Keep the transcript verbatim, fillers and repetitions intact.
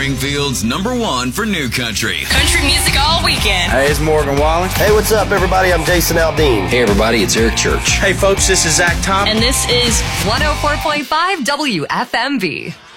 Springfield's number one for new country. Country music all weekend. Hey, it's Morgan Wallen. Hey, what's up, everybody? I'm Jason Aldean. Hey, everybody, it's Eric Church. Hey, folks, this is Zach Thompson. And this is one oh four point five W F M V.